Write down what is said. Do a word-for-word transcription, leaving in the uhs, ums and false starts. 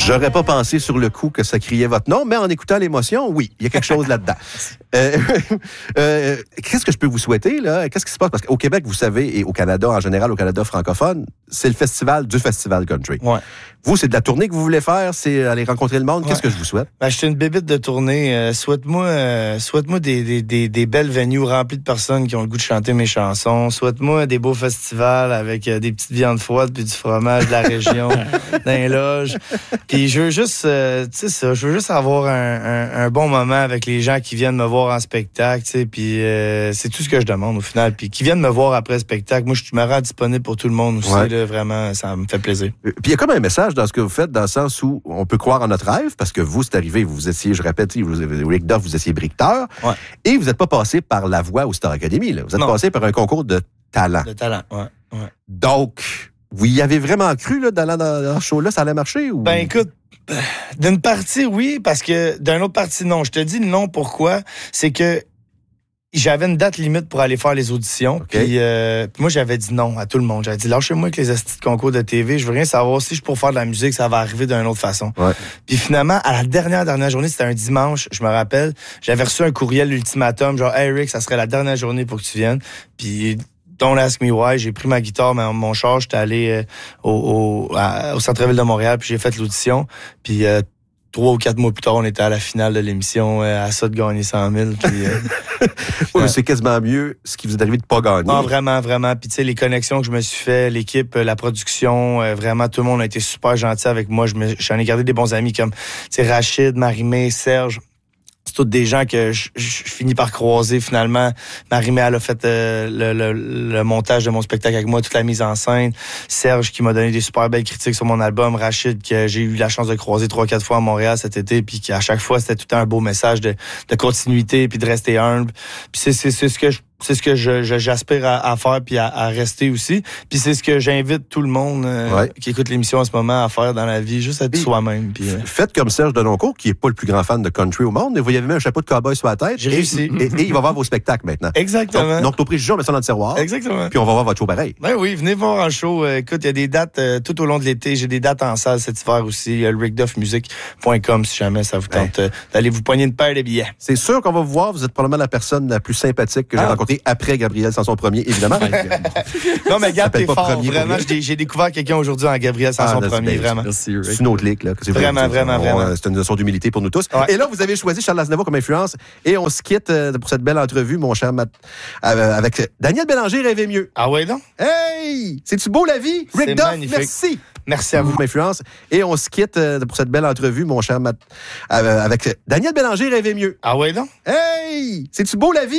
J'aurais pas pensé sur le coup que ça criait votre nom, mais en écoutant l'émotion, oui, il y a quelque chose là-dedans. Euh, euh, qu'est-ce que je peux vous souhaiter, là? Qu'est-ce qui se passe? Parce qu'au Québec, vous savez, et au Canada, en général, au Canada francophone, c'est le festival du Festival Country. Ouais. Vous, c'est de la tournée que vous voulez faire? C'est aller rencontrer le monde? Ouais. Qu'est-ce que je vous souhaite? Ben, je suis une bébite de tournée. Euh, souhaite-moi euh, souhaite-moi des, des, des, des belles venues remplies de personnes qui ont le goût de chanter mes chansons. Souhaite-moi des beaux festivals avec euh, des petites viandes froides puis du fromage de la région dans les loges. Puis je veux juste, euh, tu sais ça, je veux juste avoir un, un, un bon moment avec les gens qui viennent me voir en spectacle, tu sais. Puis euh, c'est tout ce que je demande au final. Puis qui viennent me voir après le spectacle. Moi, je me rends disponible pour tout le monde aussi. Ouais. Là, vraiment, ça me fait plaisir. Puis il y a comme un message dans ce que vous faites, dans le sens où on peut croire en notre rêve, parce que vous, c'est arrivé, vous étiez, je répète, vous, Rick Duff, vous étiez briqueteur, ouais. Et vous n'êtes pas passé par la voix au Star Academy, là. Vous êtes non. passé par un concours de talent. De talent, ouais. ouais. Donc, vous y avez vraiment cru, là, dans, dans, dans ce show-là, ça allait marcher? Ou... Ben écoute, d'une partie, oui, parce que d'une autre partie, non. Je te dis non, pourquoi? C'est que j'avais une date limite pour aller faire les auditions. Okay. Puis euh, moi, j'avais dit non à tout le monde. J'avais dit, lâchez-moi avec les astis de concours de T V. Je veux rien savoir. Si je peux faire de la musique, ça va arriver d'une autre façon. Ouais. Puis finalement, à la dernière, dernière journée, c'était un dimanche, je me rappelle, j'avais reçu un courriel ultimatum, genre, hey Rick, ça serait la dernière journée pour que tu viennes. Puis don't ask me why. J'ai pris ma guitare, mon, mon char, j'étais allé euh, au, au, à, au centre-ville de Montréal, puis j'ai fait l'audition. Puis euh, Trois ou quatre mois plus tard, on était à la finale de l'émission, euh, à ça de gagner cent mille. Puis, euh, oui, mais c'est quasiment mieux ce qui vous est arrivé de pas gagner. Non, vraiment, vraiment. Puis tu sais, les connexions que je me suis fait, l'équipe, la production, euh, vraiment, tout le monde a été super gentil avec moi. Je me, j'en ai gardé des bons amis comme Rachid, Marie-Mé, Serge. C'est tous des gens que je, je, je finis par croiser finalement. Marie-Mé, elle a fait euh, le, le, le montage de mon spectacle avec moi, toute la mise en scène. Serge qui m'a donné des super belles critiques sur mon album. Rachid que j'ai eu la chance de croiser trois, quatre fois à Montréal cet été, puis qu'à chaque fois c'était tout un beau message de, de continuité puis de rester humble. Puis c'est, c'est, c'est ce que je C'est ce que je, je, j'aspire à, à faire puis à, à rester aussi. Puis c'est ce que j'invite tout le monde euh, ouais. qui écoute l'émission en ce moment à faire dans la vie, juste être puis, soi-même. Puis, euh... Faites comme Serge Denoncourt, qui n'est pas le plus grand fan de country au monde, mais vous y avez mis un chapeau de cowboy sur la tête. J'ai réussi. Et, et, et il va voir vos spectacles maintenant. Exactement. Donc, donc nos préjugés, on met ça dans le tiroir. Exactement. Puis on va voir votre show pareil. Ben oui, venez voir un show. Euh, écoute, il y a des dates euh, tout au long de l'été. J'ai des dates en salle cet hiver aussi. Il y a le rick duff music point com si jamais ça vous tente ouais. euh, d'aller vous poigner une paire de billets. C'est sûr qu'on va vous voir. Vous êtes probablement la personne la plus sympathique que j'ai ah. rencontrée après Gabriel Sanson premier, évidemment. Non, mais Gab, t'es fort. Vraiment, j'ai, j'ai découvert quelqu'un aujourd'hui en Gabriel Sanson ah, premier, vraiment. Merci, c'est une autre ligue, là. C'est vraiment, vraiment, vraiment. On, c'est une leçon d'humilité pour nous tous. Ouais. Et là, vous avez choisi Charles Aznavour comme influence. Et on se quitte pour cette belle entrevue, mon cher Matt, avec Daniel Bélanger, Rêvez mieux. Ah ouais, donc? Hey! C'est-tu beau, la vie? Rick Duff, merci. Merci à vous. Influence. Et on se quitte pour cette belle entrevue, mon cher Matt, avec Daniel Bélanger, Rêvez mieux. Ah ouais, donc? Hey! C'est-tu beau, la vie?